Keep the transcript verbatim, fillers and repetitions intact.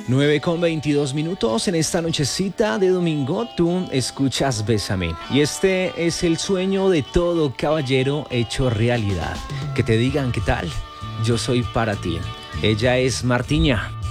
nueve con veintidós minutos en esta nochecita de domingo, tú escuchas Bésame. Y este es el sueño de todo caballero hecho realidad. Que te digan qué tal, yo soy para ti. Ella es Martiña.